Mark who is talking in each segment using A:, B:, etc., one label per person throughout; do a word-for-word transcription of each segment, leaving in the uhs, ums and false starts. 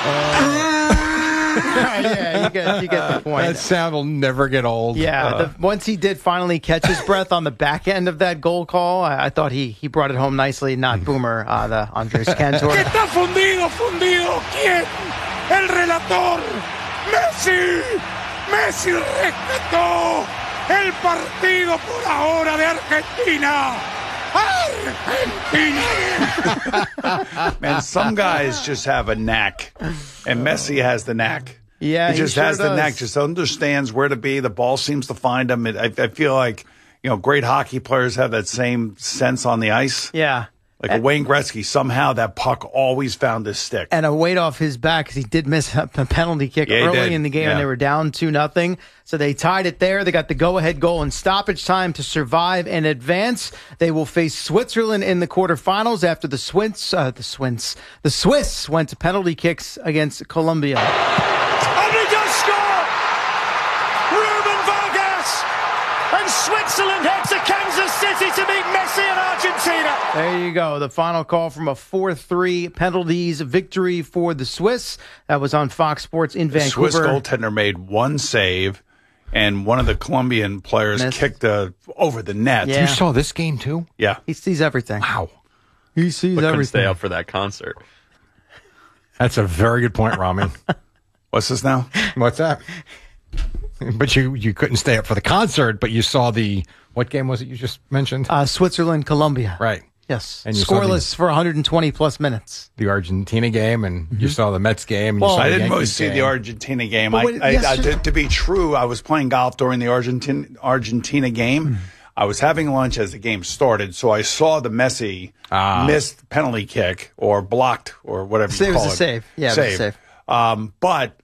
A: yeah, you get, you get the point.
B: That sound will never get old.
A: Yeah,
B: Uh,
A: the, once he did finally catch his breath on the back end of that goal call, I, I thought he he brought it home nicely, not Boomer, uh, the Andres Cantor.
C: ¿Qué está fundido, fundido? ¿Quién? El relator. Messi. Messi rescató el partido por ahora de Argentina. Argentina.
D: Man, some guys just have a knack, and Messi has the knack.
A: Yeah,
D: he just
A: he sure
D: has the
A: does.
D: knack. Just understands where to be. The ball seems to find him. It, I, I feel like you know, great hockey players have that same sense on the ice.
A: Yeah.
D: Like
A: and,
D: a Wayne Gretzky, somehow that puck always found his stick.
A: And a weight off his back because he did miss a penalty kick
D: Yeah, he
A: early
D: did.
A: in the game,
D: Yeah.
A: and they were down two nothing. So they tied it there. They got the go-ahead goal in stoppage time to survive and advance. They will face Switzerland in the quarterfinals after the Swiss, uh, the Swiss, the Swiss went to penalty kicks against Colombia.
C: And he does score! Ruben Vargas! And Switzerland head to Kansas City to meet Messi and Argentina.
A: There you go. The final call from a four three penalties victory for the Swiss. That was on Fox Sports in
D: The
A: Vancouver.
D: Swiss goaltender made one save, and one of the Colombian players
A: Missed.
D: kicked uh, over the net.
A: Yeah.
B: You saw this game too?
D: Yeah.
A: He sees everything.
B: Wow.
A: He sees
E: But couldn't
A: everything.
E: stay up for that concert.
B: That's a very good point, Rami.
D: What's this now?
B: What's that? But you, you couldn't stay up for the concert, but you saw the, what game was it you just mentioned?
A: Uh, Switzerland, Colombia.
B: Right.
A: Yes.
B: And you saw
A: Scoreless for one hundred twenty plus minutes.
B: The Argentina game, and you saw the Mets game. And
A: Well,
B: you saw
D: I
B: the
D: didn't really
B: Yankees
D: see
B: game.
D: the Argentina game.
A: But
D: I,
A: when-
D: I, I,
A: yesterday-
D: to, to be true, I was playing golf during the Argentina Argentina game.
A: Hmm.
D: I was having lunch as the game started, so I saw the Messi
B: Ah.
D: missed penalty kick or blocked or whatever
A: Save
D: you
A: was
D: call
A: a
D: it.
A: save. Yeah, it was a save.
D: Um, but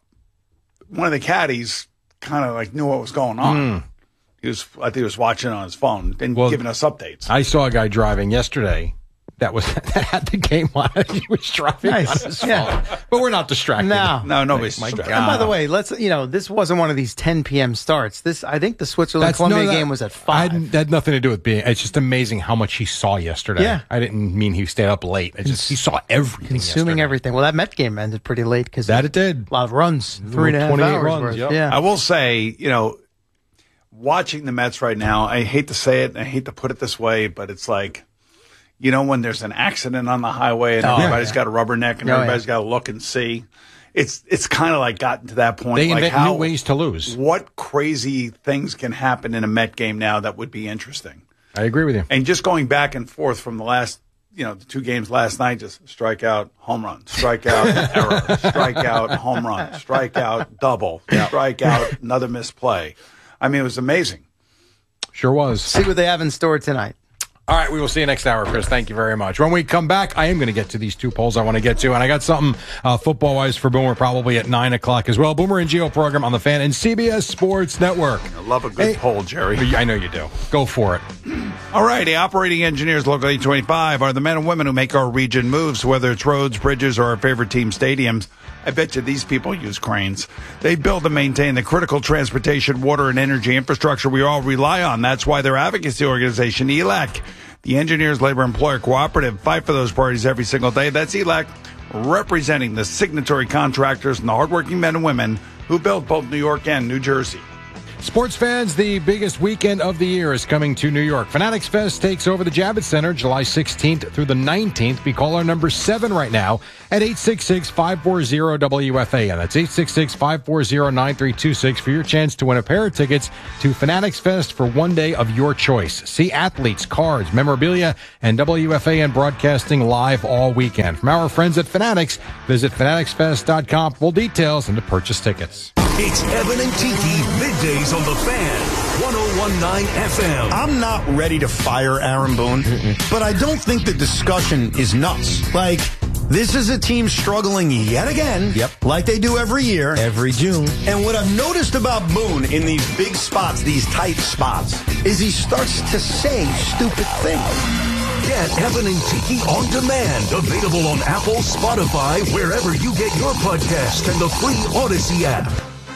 D: one of the caddies kind of like knew what was going on. He was, I think, he was watching on his phone and
B: Well,
D: giving us updates.
B: I saw a guy driving yesterday that was that had the game on it. He was driving
A: Nice.
B: on his
A: Yeah.
B: phone. But we're not distracted.
A: No.
D: no, nobody's
B: my
D: distracted.
B: God.
A: And by the way, let's you know this wasn't one of these ten p.m. starts. This I think the Switzerland
B: That's
A: Colombia
B: no, that-
A: game was at
B: I
A: five.
B: hadn't- that had nothing to do with being. It's just amazing how much he saw yesterday.
A: Yeah.
B: I didn't mean he stayed up late. It's just he saw everything.
A: Consuming
B: yesterday.
A: everything. Well, that Met game ended pretty late because
B: That it did.
A: a lot of runs, three and a half
B: twenty-eight
A: hours
B: runs,
A: worth.
B: yep.
A: Yeah.
D: I will say, you know, watching the Mets right now, I hate to say it, and I hate to put it this way, but it's like, you know, when there's an accident on the highway and
A: Oh,
D: everybody's
A: yeah.
D: got a rubberneck and
A: Oh, yeah.
D: everybody's got to look and see. It's it's kind of like gotten to that point.
B: They
D: like
B: invent
D: how,
B: new ways to lose.
D: What crazy things can happen in a Met game now that would be interesting?
B: I agree with you.
D: And just going back and forth from the last, you know, the two games last night, just strike out, home run, strike out, error, strike out, home run, strike out, double, strike out, another misplay. I mean, it was amazing.
B: Sure was.
A: See what they have in store tonight.
B: All right, we will see you next hour, Chris. Thank you very much. When we come back, I am going to get to these two polls I want to get to, and I got something uh, football-wise for Boomer probably at nine o'clock as well. Boomer and Geo program on the Fan and C B S Sports Network.
D: I love a good
B: Hey.
D: poll, Jerry.
B: I know you do. Go for it.
D: All right, the operating engineers, Local eight twenty-five, are the men and women who make our region move. So whether it's roads, bridges, or our favorite team stadiums, I bet you these people use cranes. They build and maintain the critical transportation, water, and energy infrastructure we all rely on. That's why their advocacy organization, E L A C, the Engineers Labor Employer Cooperative, fight for those priorities every single day. That's E L A C, representing the signatory contractors and the hardworking men and women who build both New York and New Jersey.
B: Sports fans, the biggest weekend of the year is coming to New York. Fanatics Fest takes over the Javits Center July sixteenth through the nineteenth. We call our number seven right now at eight six six, five four zero, W F A N. That's eight six six, five four zero, nine three two six for your chance to win a pair of tickets to Fanatics Fest for one day of your choice. See athletes, cards, memorabilia, and W F A N broadcasting live all weekend. From our friends at Fanatics, visit fanatics fest dot com for full details and to purchase tickets.
F: It's Evan and Tiki, middays on the Fan, one oh one point nine F M.
G: I'm not ready to fire Aaron Boone, but I don't think the discussion is nuts. Like, this is a team struggling yet again, yep, like they do every year.
H: Every June.
G: And what I've noticed about Boone in these big spots, these tight spots, is he starts to say stupid things.
F: Get Evan and Tiki on demand. Available on Apple, Spotify, wherever you get your podcast, and the free Odyssey app.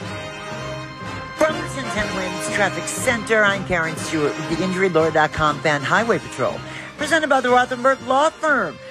I: From the ten Winds Traffic Center, I'm Karen Stewart with the Injury Lawyer dot com Fan Highway Patrol, presented by the Rothenberg Law Firm.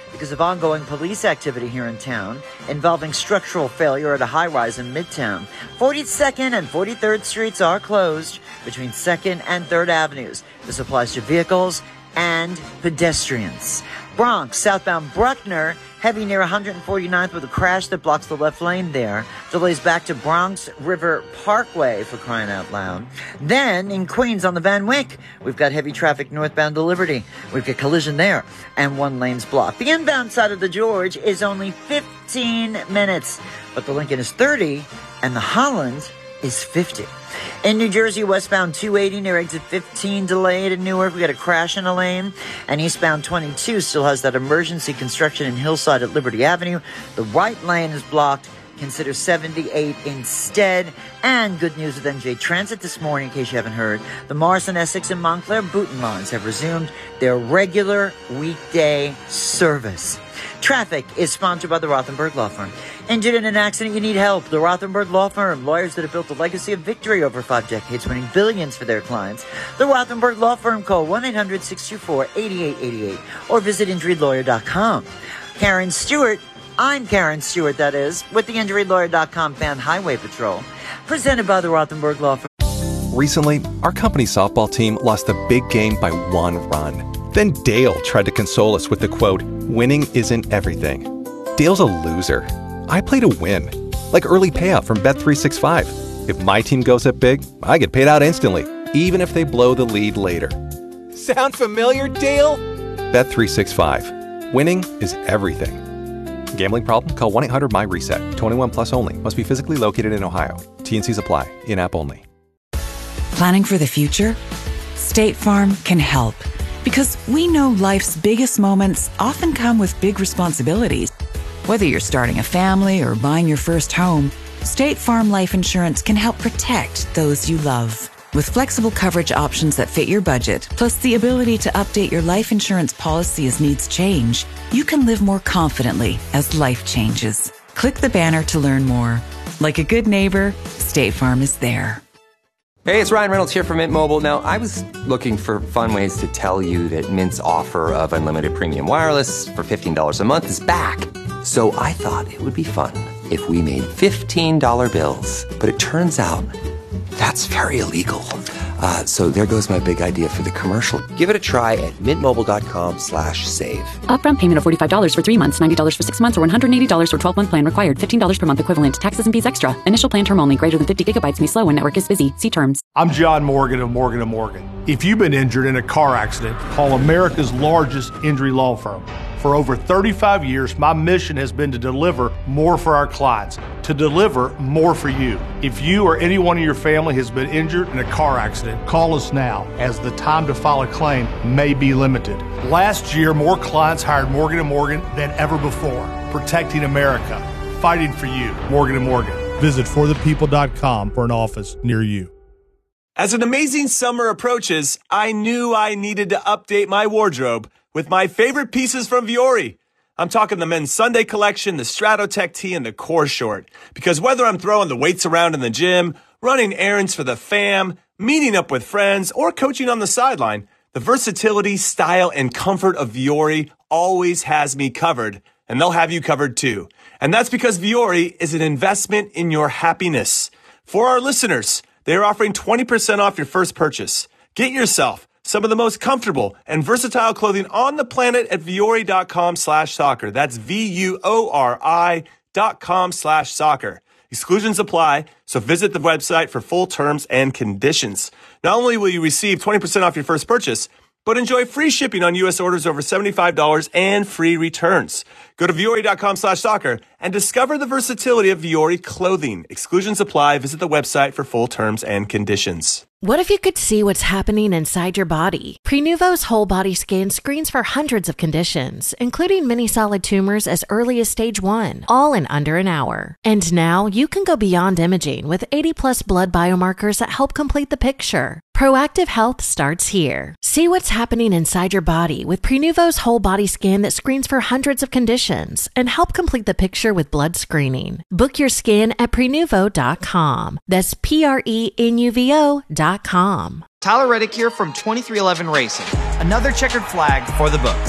I: because of ongoing police activity here in town involving structural failure at a high-rise in Midtown. forty-second and forty-third Streets are closed between second and third Avenues. This applies to vehicles and pedestrians. Bronx, southbound Bruckner, heavy near one hundred forty-ninth with a crash that blocks the left lane there. Delays back to Bronx River Parkway, for crying out loud. Then, in Queens on the Van Wyck, we've got heavy traffic northbound to Liberty. We've got collision there, and one lane's blocked. The inbound side of the George is only fifteen minutes, but the Lincoln is thirty, and the Holland is fifty. In New Jersey, westbound two eighty near exit fifteen delayed in Newark. We got a crash in a lane. And eastbound twenty-two still has that emergency construction in Hillside at Liberty Avenue. The right lane is blocked. Consider seventy-eight instead. And good news with N J Transit this morning, in case you haven't heard. The Morrison, Essex, and Montclair Booten lines have resumed their regular weekday service. Traffic is sponsored by the Rothenberg Law Firm. Injured in an accident, you need help. The Rothenberg Law Firm, lawyers that have built a legacy of victory over five decades, winning billions for their clients. The Rothenberg Law Firm, call one eight hundred six two four eight eight eight eight or visit injured lawyer dot com. Karen Stewart, I'm Karen Stewart, that is, with the injured lawyer dot com Fan Highway Patrol, presented by the Rothenberg Law Firm.
E: Recently, our company's softball team lost a big game by one run. Then Dale tried to console us with the quote, "Winning isn't everything." Dale's a loser. I play to win, like early payout from Bet three sixty-five. If my team goes up big, I get paid out instantly, even if they blow the lead later. Sound familiar, Dale? Bet three sixty-five. Winning is everything. Gambling problem? Call one eight hundred M Y reset. twenty-one plus only. Must be physically located in Ohio. T and Cs apply. In-app only.
H: Planning for the future? State Farm can help. Because we know life's biggest moments often come with big responsibilities. Whether you're starting a family or buying your first home, State Farm Life Insurance can help protect those you love. With flexible coverage options that fit your budget, plus the ability to update your life insurance policy as needs change, you can live more confidently as life changes. Click the banner to learn more. Like a good neighbor, State Farm is there.
J: Hey, it's Ryan Reynolds here from Mint Mobile. Now, I was looking for fun ways to tell you that Mint's offer of unlimited premium wireless for fifteen dollars a month is back. So I thought it would be fun if we made fifteen dollar bills. But it turns out that's very illegal. Uh, so there goes my big idea for the commercial. Give it a try at mintmobile.com slash save.
K: Upfront payment of forty-five dollars for three months, ninety dollars for six months, or one hundred eighty dollars for twelve-month plan required. fifteen dollars per month equivalent. Taxes and fees extra. Initial plan term only. Greater than fifty gigabytes may slow when network is busy. See terms.
L: I'm John Morgan of Morgan and Morgan. If you've been injured in a car accident, call America's largest injury law firm. For over thirty-five years, my mission has been to deliver more for our clients, to deliver more for you. If you or anyone in your family has been injured in a car accident, call us now, as the time to file a claim may be limited. Last year, more clients hired Morgan and Morgan than ever before, protecting America, fighting for you. Morgan and Morgan. Visit for the people dot com for an office near you.
M: As an amazing summer approaches, I knew I needed to update my wardrobe with my favorite pieces from Vuori. I'm talking the men's Sunday collection, the Stratotech tee, and the core short. Because whether I'm throwing the weights around in the gym, running errands for the fam, meeting up with friends, or coaching on the sideline, the versatility, style, and comfort of Vuori always has me covered, and they'll have you covered too. And that's because Vuori is an investment in your happiness. For our listeners, they're offering twenty percent off your first purchase. Get yourself some of the most comfortable and versatile clothing on the planet at Vuori.com slash soccer. That's V-U-O-R-I dot com slash soccer. Exclusions apply, so visit the website for full terms and conditions. Not only will you receive twenty percent off your first purchase, but enjoy free shipping on U S orders over seventy-five dollars and free returns. Go to Vuori.com slash soccer and discover the versatility of Vuori clothing. Exclusions apply. Visit the website for full terms and conditions.
N: What if you could see what's happening inside your body? Prenuvo's whole body scan screens for hundreds of conditions, including many solid tumors as early as stage one, all in under an hour. And now you can go beyond imaging with eighty plus blood biomarkers that help complete the picture. Proactive health starts here. See what's happening inside your body with Prenuvo's whole body scan that screens for hundreds of conditions and help complete the picture with blood screening. Book your scan at Prenuvo dot com. That's P R E N U V O dot com.
O: Tyler Reddick here from twenty-three eleven Racing. Another checkered flag for the books.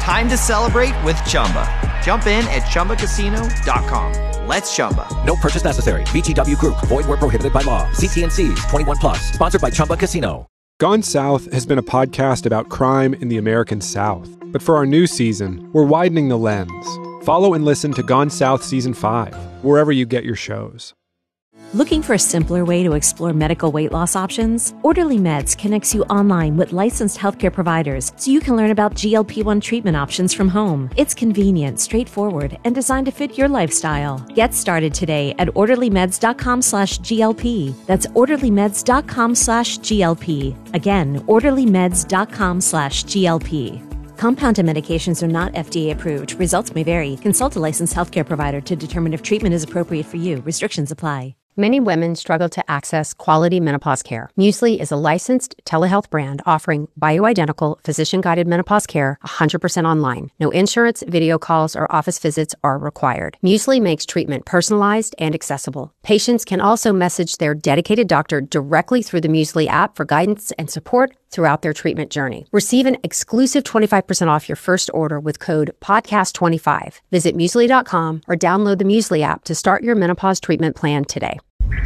O: time to celebrate with Chumba. Jump in at chumba casino dot com. Let's Chumba.
P: No purchase necessary. V G W Group. Void where prohibited by law. See T N Cs. twenty-one plus. Sponsored by Chumba Casino.
Q: Gone South has been a podcast about crime in the American South. But for our new season, we're widening the lens. Follow and listen to Gone South Season five, wherever you get your shows.
R: Looking for a simpler way to explore medical weight loss options? Orderly Meds connects you online with licensed healthcare providers so you can learn about G L P one treatment options from home. It's convenient, straightforward, and designed to fit your lifestyle. Get started today at orderlymeds.com slash GLP. That's orderlymeds.com slash GLP. Again, orderlymeds.com slash GLP. Compounded medications are not F D A approved. Results may vary. Consult a licensed healthcare provider to determine if treatment is appropriate for you. Restrictions apply.
S: Many women struggle to access quality menopause care. Muesli is a licensed telehealth brand offering bioidentical, physician-guided menopause care one hundred percent online. No insurance, video calls, or office visits are required. Muesli makes treatment personalized and accessible. Patients can also message their dedicated doctor directly through the Muesli app for guidance and support throughout their treatment journey. Receive an exclusive twenty-five percent off your first order with code podcast twenty-five. Visit muesli dot com or download the Muesli app to start your menopause treatment plan today.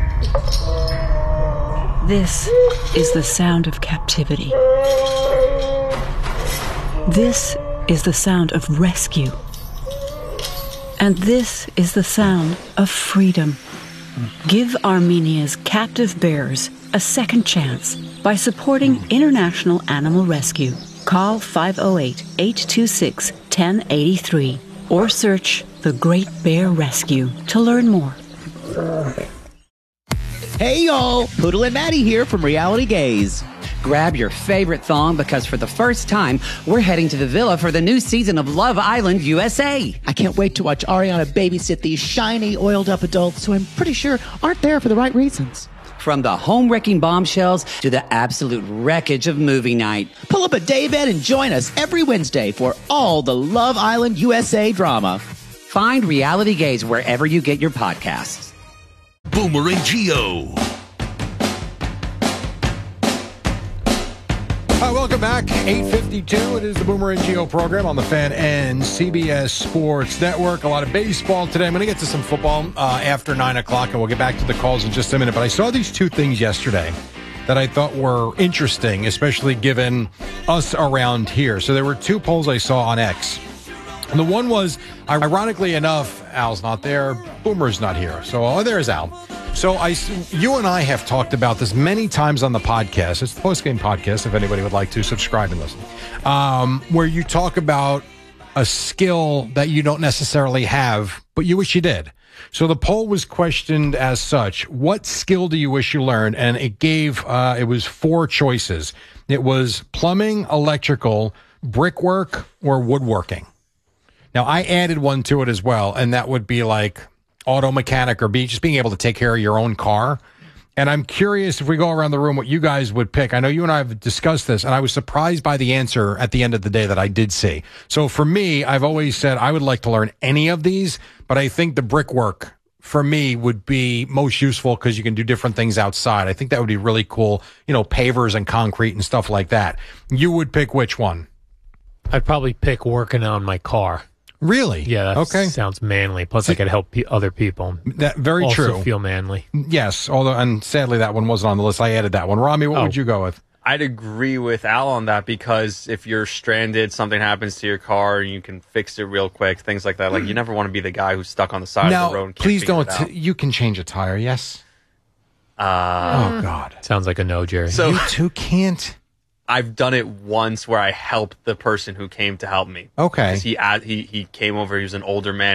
T: This is the sound of captivity. This is the sound of rescue. And this is the sound of freedom. Give Armenia's captive bears a second chance by supporting International Animal Rescue. Call five oh eight, eight two six, one oh eight three or search The Great Bear Rescue to learn more.
U: Hey y'all, Poodle and Maddie here from Reality Gaze. Grab your favorite thong because for the first time, we're heading to the villa for the new season of Love Island U S A.
V: I can't wait to watch Ariana babysit these shiny, oiled up adults who I'm pretty sure aren't there for the right reasons.
U: From the home-wrecking bombshells to the absolute wreckage of movie night.
V: Pull up a daybed and join us every Wednesday for all the Love Island U S A drama.
U: Find Reality Gaze wherever you get your podcasts.
F: Boomer and Geo.
B: Hi, welcome back. eight fifty-two. It is the Boomer and Geo program on the Fan and C B S Sports Network. A lot of baseball today. I'm going to get to some football uh, after nine o'clock, and we'll get back to the calls in just a minute. But I saw these two things yesterday that I thought were interesting, especially given us around here. So there were two polls I saw on X. And the one was, ironically enough, Al's not there, Boomer's not here. So, oh, there's Al. So I, you and I have talked about this many times on the podcast. It's the post-game podcast, if anybody would like to subscribe and listen, um, where you talk about a skill that you don't necessarily have, but you wish you did. So the poll was questioned as such. What skill do you wish you learned? And it gave, uh, it was four choices. It was plumbing, electrical, brickwork, or woodworking. Now, I added one to it as well, and that would be like auto mechanic or be just being able to take care of your own car. And I'm curious if we go around the room what you guys would pick. I know you and I have discussed this, and I was surprised by the answer at the end of the day that I did see. So for me, I've always said I would like to learn any of these, but I think the brickwork for me would be most useful because you can do different things outside. I think that would be really cool, you know, pavers and concrete and stuff like that. You would pick which one?
W: I'd probably pick working on my car.
B: Really?
W: Yeah, that
B: okay.
W: sounds manly. Plus, I could help pe- other people.
B: That very
W: also
B: true.
W: Feel manly.
B: Yes, although, and sadly, that one wasn't on the list. I added that one. Rami, what oh. would you go with?
X: I'd agree with Al on that because if you're stranded, something happens to your car, and you can fix it real quick, things like that. Like, you never want to be the guy who's stuck on the side
B: now,
X: of the road. And can't
B: please
X: figure
B: don't.
X: it out.
B: T- you can change a tire, yes?
X: Uh,
B: oh, God.
W: Sounds like a no, Jerry.
X: So,
B: you two can't.
X: I've done it once where I helped the person who came to help me.
B: Okay.
X: He, he he came over. He was an older man.